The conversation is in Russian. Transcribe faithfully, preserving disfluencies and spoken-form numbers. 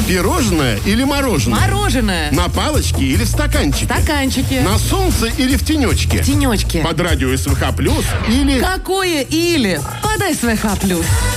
Пирожное или мороженое? Мороженое. На палочке или в стаканчике? Стаканчики. На солнце или в тенечке? Тенечки. Под радио СВХ плюс или... Какое или? Подай СВХ плюс.